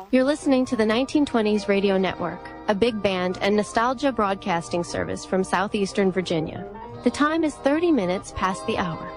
You're listening to the 1920s Radio Network, a big band and nostalgia broadcasting service from southeastern Virginia. The time is 30 minutes past the hour.